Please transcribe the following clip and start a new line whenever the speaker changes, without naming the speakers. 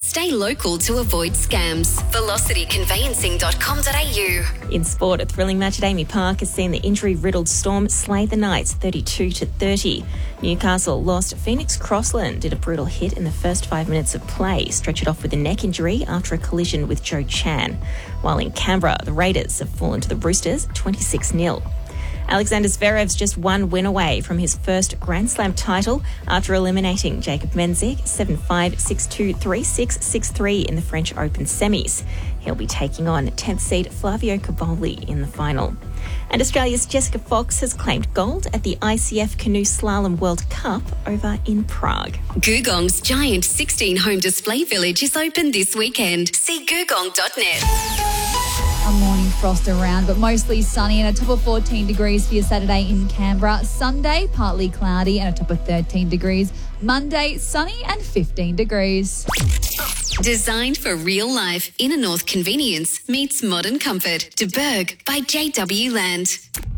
Stay local to avoid scams. velocityconveyancing.com.au.
In sport, a thrilling match at Amy Park has seen the injury-riddled Storm slay the Knights 32-30. Newcastle lost. Phoenix Crossland did a brutal hit in the first 5 minutes of play, stretch it off with a neck injury after a collision with Joe Chan. While in Canberra, the Raiders have fallen to the Roosters 26-0. Alexander Zverev's just one win away from his first Grand Slam title after eliminating Jacob Menzik 7-5, 6-2, 3-6, 6-3 in the French Open semis. He'll be taking on 10th seed Flavio Cobolli in the final. And Australia's Jessica Fox has claimed gold at the ICF Canoe Slalom World Cup over in Prague.
Googong's giant 16-home display village is open this weekend. See googong.net.
A morning frost around, but mostly sunny and a top of 14 degrees for your Saturday in Canberra. Sunday, partly cloudy and a top of 13 degrees. Monday, sunny and 15 degrees.
Designed for real life, Inner North convenience meets modern comfort. De Berg by JW Land.